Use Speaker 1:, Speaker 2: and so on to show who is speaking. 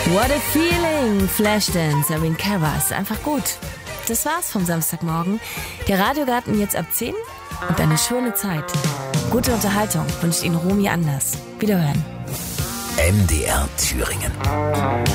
Speaker 1: What a feeling! Flashdance, Irene Cara, ist einfach gut. Das war's vom Samstagmorgen. Der Radiogarten jetzt ab 10 und eine schöne Zeit. Gute Unterhaltung wünscht Ihnen Romy Anders. Wiederhören.
Speaker 2: MDR Thüringen.